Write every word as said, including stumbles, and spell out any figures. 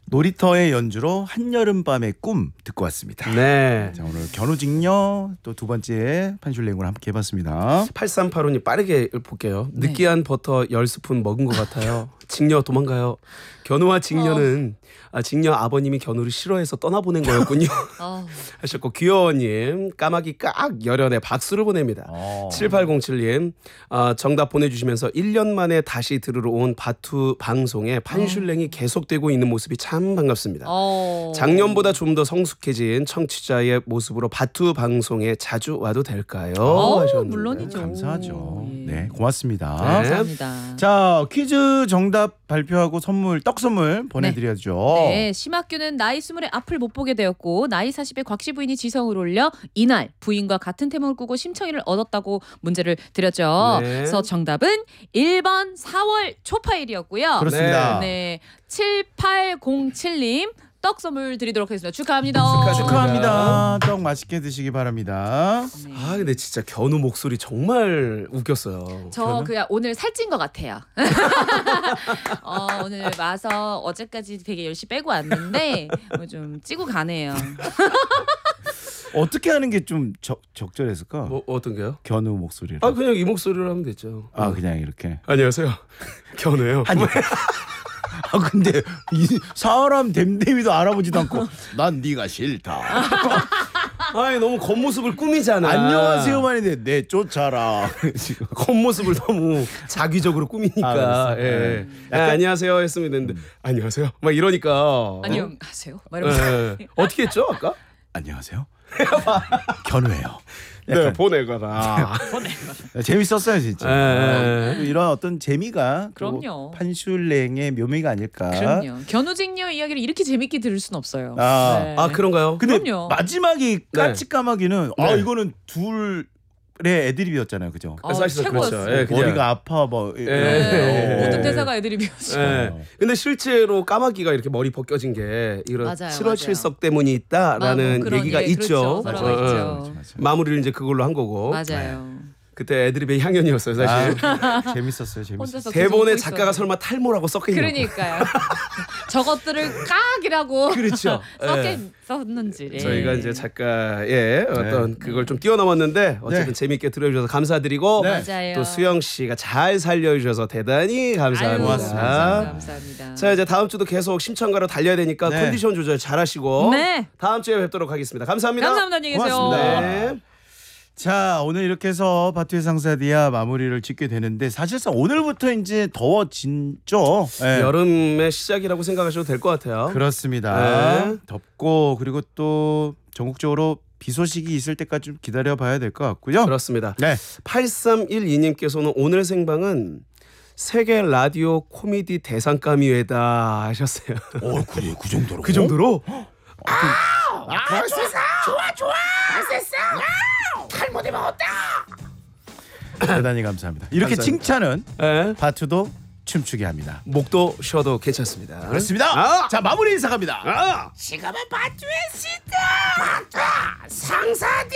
놀이터의 연주로 한여름밤의 꿈 듣고 왔습니다. 네. 자, 오늘 견우직녀 또 두 번째 판슐랭으로 함께 해봤습니다. 팔삼팔오님 빠르게 볼게요. 네. 느끼한 버터 열 스푼 먹은 것 같아요. 직녀 도망가요. 견우와 직녀는 어. 아, 직녀 아버님이 견우를 싫어해서 떠나보낸 거였군요. 어. 하셨고 귀여워님 까마귀 깍 열연에 박수를 보냅니다. 어. 칠팔공칠님 아, 정답 보내주시면서 일 년 만에 다시 들으러 온 바투 방송에 판슐랭이 계속되고 있는 모습이 참 반갑습니다. 어. 작년보다 좀 더 성숙해진 청취자의 모습으로 바투 방송에 자주 와도 될까요? 어, 하셨는데. 물론이죠. 감사하죠. 예. 네, 고맙습니다. 네. 감사합니다. 자, 퀴즈 정답 발표하고 선물, 떡 선물 보내드려야죠. 네, 심학규는 나이 스물에 앞을 못 보게 되었고 나이 사십에 곽씨 부인이 지성을 올려 이날 부인과 같은 태몽을 꾸고 심청이를 얻었다고 문제를 드렸죠. 네. 그래서 정답은 일 번 사월 초파일이었고요. 그렇습니다. 네, 칠팔공칠님 떡 선물 드리도록 하겠습니다. 축하합니다. 축하드립니다. 축하합니다. 떡 맛있게 드시기 바랍니다. 네. 아 근데 진짜 견우 목소리 정말 웃겼어요. 저 그냥 오늘 살찐 것 같아요. 어, 오늘 와서 어제까지 되게 열심히 빼고 왔는데 뭐 좀 찌고 가네요. 어떻게 하는 게 좀 적절했을까? 뭐 어떤 게요? 견우 목소리를. 아 그냥 이 목소리로 하면 되죠. 아, 그냥 이렇게. 안녕하세요. 견우예요. 아니. 아 근데 이 사람 됨됨이도 알아보지도 않고 난 네가 싫다. 아니 너무 겉모습을 꾸미잖아. 안녕하세요만 했는데 내 쫓아라. 지금. 겉모습을 너무 자기적으로 꾸미니까. 아, 그랬어. 예. 네. 아, 안녕하세요 했으면 되는데 안녕하세요. 막 이러니까. 안녕하세요. 막 이러면서. 예. 어떻게 했죠 아까? 안녕하세요. 견우예요. 네 보내거라. 재밌었어요 진짜. 에. 또 이런 어떤 재미가 또 그럼요. 판슐랭의 묘미가 아닐까. 그럼요. 견우직녀 이야기를 이렇게 재밌게 들을 순 없어요. 아, 네. 아 그런가요? 근데 그럼요. 마지막이 까치까마귀는 아 네. 이거는 둘의 애드립이었잖아요, 그죠? 어, 사실상 최고였어요. 그렇죠. 예, 그냥. 머리가 아파 뭐. 예. 네. 예. 모든 대사가 애드립이었죠. 예. 근데 실제로 까마귀가 이렇게 머리 벗겨진 게 이런 맞아요, 칠월칠석 때문이 있다라는 마- 그런 얘기가 예, 있죠. 그렇죠. 어, 서로가 어. 있죠. 맞아, 맞아. 마무리를 이제 그걸로 한 거고. 맞아요. 그때 애드립의 향연이었어요, 사실. 아, 재밌었어요, 재밌었어요. 혼자서 대본에 계속 작가가 웃고 설마 탈모라고 섞여 있는 거. 그러니까요. 저것들을 깍이라고 그렇죠. 섞여 예. 썼는지. 예. 저희가 이제 작가의 어떤 그걸 좀 뛰어넘었는데 어쨌든 네. 재밌게 들어주셔서 감사드리고 네. 맞아요. 또 수영 씨가 잘 살려주셔서 대단히 감사합니다. 아유, 고맙습니다. 감사합니다. 자 이제 다음 주도 계속 심청가로 달려야 되니까 네. 컨디션 조절 잘하시고 네. 다음 주에 뵙도록 하겠습니다. 감사합니다. 감사합니다. 안녕히 계세요. 고맙습니다. 네. 자, 오늘 이렇게 해서 바투의 상사디아 마무리를 짓게 되는데 사실상 오늘부터 이제 더워진죠. 네. 여름의 시작이라고 생각하셔도 될 것 같아요. 그렇습니다. 네. 덥고 그리고 또 전국적으로 비 소식이 있을 때까지 좀 기다려 봐야 될 것 같고요. 그렇습니다. 네. 팔삼일이님께서는 오늘 생방은 세계 라디오 코미디 대상감이회다 하셨어요. 어, 그래. 그 정도로. 그 정도로? 대단히 감사합니다. 이렇게 감사합니다. 칭찬은 네. 바투도 춤추게 합니다. 목도 쉬어도 괜찮습니다. 그렇습니다. 아! 자, 마무리 인사 갑니다. 아! 지금은 바투의 시대. 바투 상사디.